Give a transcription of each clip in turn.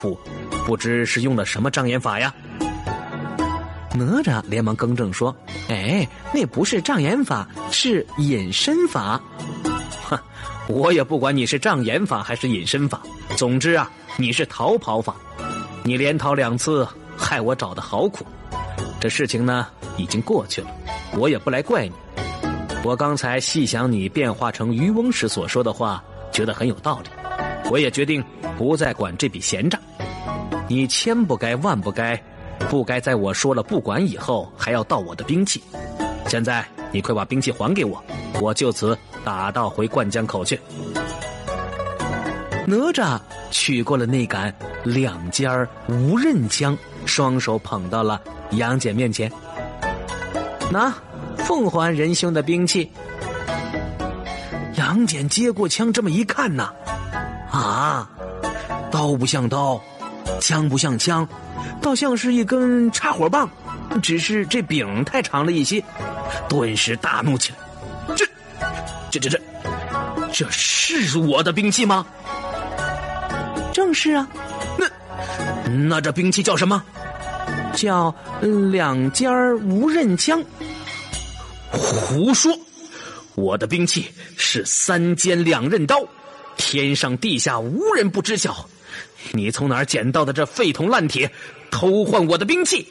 不知是用了什么障眼法呀？ 哪吒连忙更正说：“哎，那不是障眼法，是隐身法。” 哼，我也不管你是障眼法还是隐身法，总之啊，你是逃跑法。你连逃2次，害我找得好苦。这事情呢，已经过去了，我也不来怪你。我刚才细想你变化成渔翁时所说的话，觉得很有道理。我也决定不再管这笔闲账。你千不该万不该，不该在我说了不管以后还要盗我的兵器。现在你快把兵器还给我，我就此打道回灌江口去。 哪吒取过了那杆2尖无刃枪，双手捧到了杨戬面前。拿，奉还仁兄的兵器。杨戬接过枪，这么一看呐，啊，刀不像刀，枪不像枪，倒像是一根插火棒，只是这柄太长了一些，顿时大怒起来。这是我的兵器吗？正是啊。 那这兵器叫什么？ 叫2尖无刃枪。 胡说！我的兵器是3尖2刃刀，天上地下无人不知晓。你从哪儿捡到的这废铜烂铁，偷换我的兵器？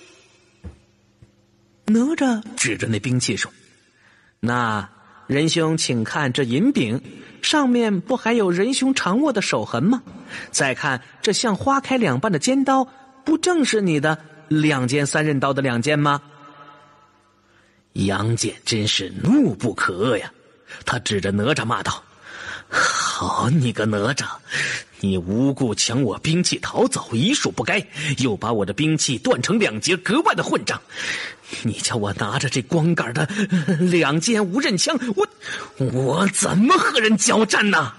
哪吒指着那兵器说：“那仁兄请看这银柄，上面不还有仁兄常握的手痕吗？再看这像花开2半的尖刀，不正是你的2尖3刃刀的2尖吗？” 杨戬真是怒不可遏呀，他指着哪吒骂道：“好你个哪吒，你无故抢我兵器逃走，已属不该，又把我的兵器断成2截，格外的混账。你叫我拿着这光杆的2尖无刃枪，我怎么和人交战呢？”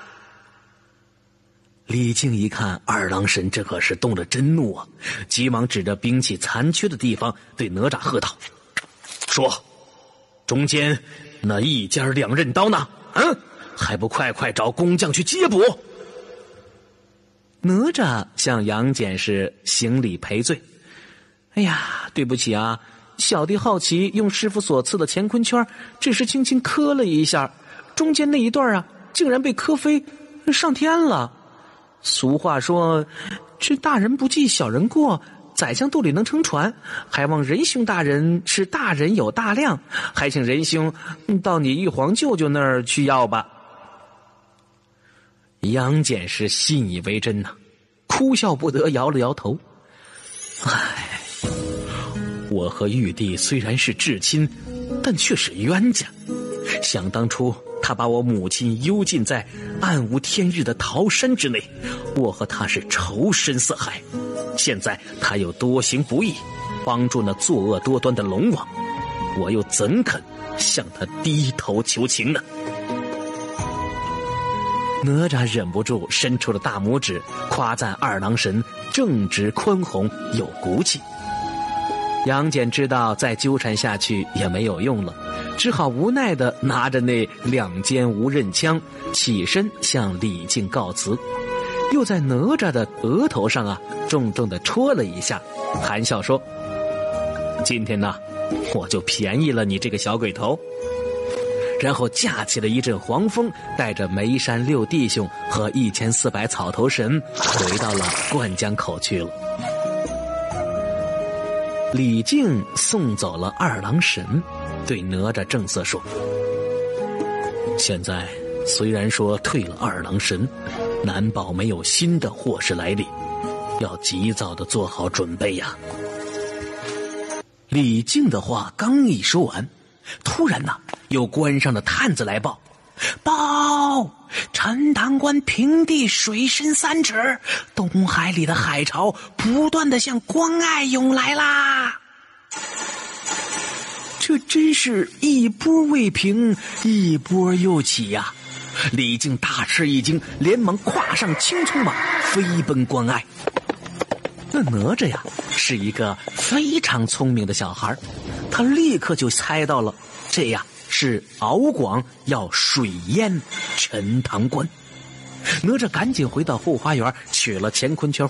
李靖一看二郎神这可是动了真怒啊，急忙指着兵器残缺的地方对哪吒喝道：“ 说，中间那1尖2刃刀呢？还不快快找工匠去接补！” 哪吒向杨戬是行礼赔罪：“哎呀，对不起啊，小弟好奇，用师傅所赐的乾坤圈，只是轻轻磕了一下，中间那一段啊，竟然被磕飞上天了。俗话说，这大人不计小人过，宰相肚里能撑船，还望仁兄大人是大人有大量，还请仁兄到你玉皇舅舅那儿去要吧。”杨戬是信以为真呐，哭笑不得，摇了摇头：“唉，我和玉帝虽然是至亲，但却是冤家。想当初他把我母亲幽禁在暗无天日的桃山之内，我和他是仇深似海。现在他又多行不义，帮助那作恶多端的龙王，我又怎肯向他低头求情呢？”哪吒忍不住伸出了大拇指，夸赞二郎神正直宽宏有骨气。杨戬知道再纠缠下去也没有用了，只好无奈地拿着那2尖无刃枪起身向李靖告辞，又在哪吒的额头上啊重重地戳了一下，含笑说：“今天呢，我就便宜了你这个小鬼头。”然后架起了一阵黄风，带着梅山6弟兄和1400草头神回到了灌江口去了。李靖送走了二郎神，对哪吒正色说：“现在虽然说退了二郎神，难保没有新的祸事来临，要及早的做好准备呀。”李靖的话刚一说完，突然呢，有关上的探子来报：“报！陈塘关平地水深3尺，东海里的海潮不断的向关隘涌来啦！”这真是一波未平，一波又起呀！李靖大吃一惊，连忙跨上青葱马，飞奔关隘。那哪吒呀，是一个非常聪明的小孩，他立刻就猜到了，这呀是敖广要水淹陈塘关。哪吒赶紧回到后花园，取了乾坤圈